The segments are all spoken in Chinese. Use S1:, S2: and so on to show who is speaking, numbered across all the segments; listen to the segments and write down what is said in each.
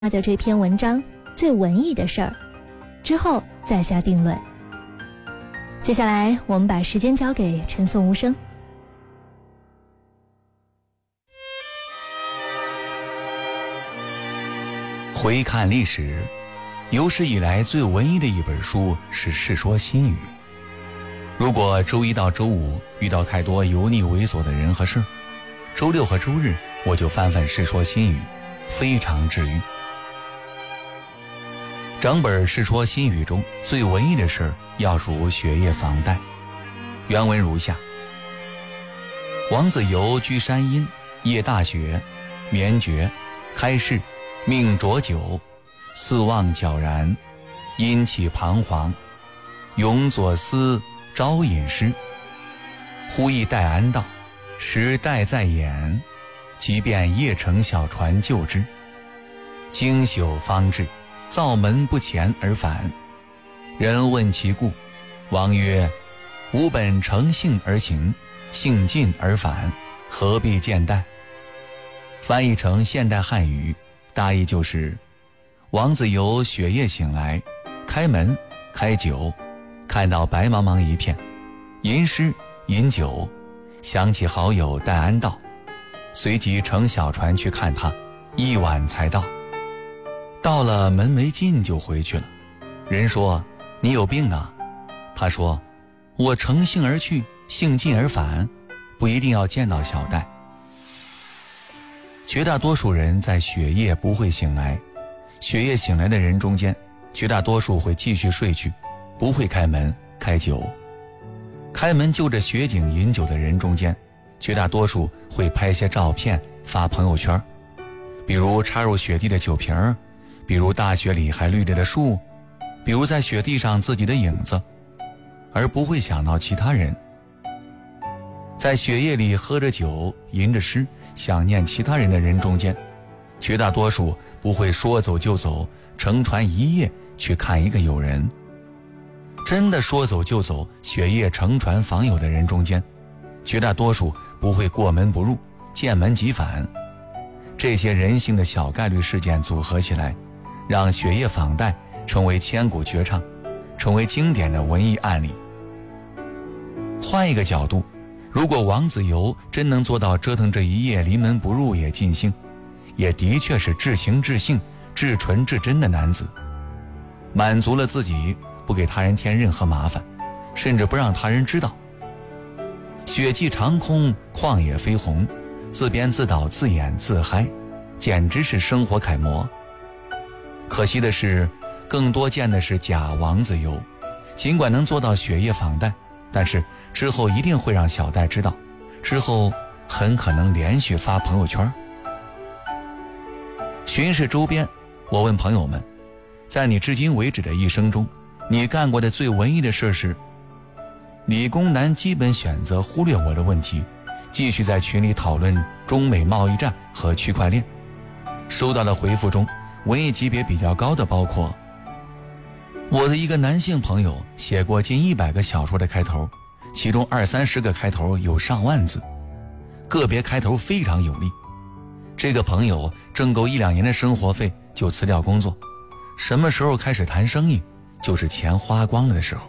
S1: 的这篇文章最文艺的事儿，之后再下定论。接下来我们把时间交给陈颂无声。
S2: 回看历史，有史以来最文艺的一本书是《世说新语》。如果周一到周五遇到太多油腻猥琐的人和事，周六和周日我就翻翻《世说新语》，非常治愈。整本《世说新语》中最文艺的事要数雪夜访戴。原文如下：王子猷居山阴，夜大雪，眠绝，开市，命浊酒，四望皎然，阴气彷徨，永左思朝饮诗。忽忆戴安道，时戴在眼，即便夜乘小船救之。经宿方至，灶门不前而返。人问其故，王曰：吾本乘兴而行，兴尽而返，何必见戴？翻译成现代汉语，大意就是王子猷雪夜醒来，开门开酒，看到白茫茫一片，吟诗饮酒，想起好友戴安道，随即乘小船去看他，一晚才到。到了门没进就回去了。人说：你有病啊？他说：我乘兴而去，兴尽而返，不一定要见到小戴。绝大多数人在雪夜不会醒来，雪夜醒来的人中间，绝大多数会继续睡去，不会开门开酒。开门就着雪景饮酒的人中间，绝大多数会拍些照片发朋友圈，比如插入雪地的酒瓶，比如大雪里还绿着的树，比如在雪地上自己的影子，而不会想到其他人。在雪夜里喝着酒吟着诗想念其他人的人中间，绝大多数不会说走就走，乘船一夜去看一个友人。真的说走就走，雪夜乘船访友的人中间，绝大多数不会过门不入，见门即返。这些人性的小概率事件组合起来，让雪夜访戴成为千古绝唱，成为经典的文艺案例。换一个角度，如果王子猷真能做到折腾这一夜临门不入也尽兴，也的确是至情至性至纯至真的男子，满足了自己，不给他人添任何麻烦，甚至不让他人知道。雪霁长空，旷野飞鸿，自编自导自演自嗨，简直是生活楷模。可惜的是，更多见的是假王子猷，尽管能做到雪夜访戴，但是之后一定会让小戴知道，之后很可能连续发朋友圈。巡视周边，我问朋友们，在你至今为止的一生中，你干过的最文艺的事是？理工男基本选择忽略我的问题，继续在群里讨论中美贸易战和区块链。收到的回复中，文艺级别比较高的包括：我的一个男性朋友写过近100个小说的开头，其中20-30个开头有上万字，个别开头非常有力。这个朋友挣够1-2年的生活费就辞掉工作，什么时候开始谈生意，就是钱花光了的时候。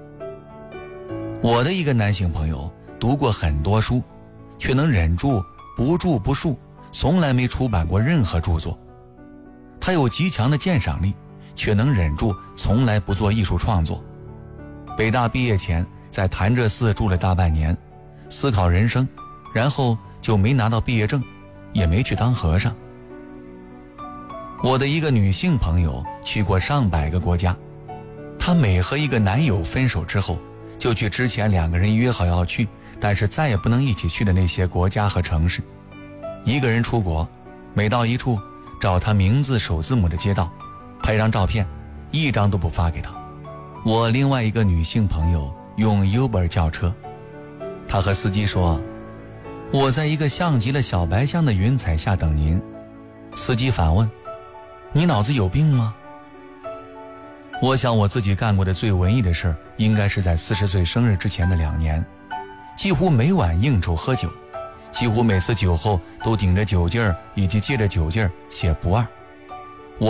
S2: 我的一个男性朋友读过很多书，却能忍住不著不述，从来没出版过任何著作。他有极强的鉴赏力，却能忍住从来不做艺术创作。北大毕业前在潭柘寺住了大半年，思考人生，然后就没拿到毕业证，也没去当和尚。我的一个女性朋友去过上百个国家，她每和一个男友分手之后，就去之前2个人约好要去，但是再也不能一起去的那些国家和城市。一个人出国，每到一处找他名字首字母的街道，拍张照片，一张都不发给他。我另外一个女性朋友用 Uber 叫车，她和司机说：我在一个像极了小白象的云彩下等您。司机反问：你脑子有病吗？我想我自己干过的最文艺的事应该是在40岁生日之前的2年，几乎每晚应酬喝酒，几乎每次酒后都顶着酒劲儿以及借着酒劲儿写不二。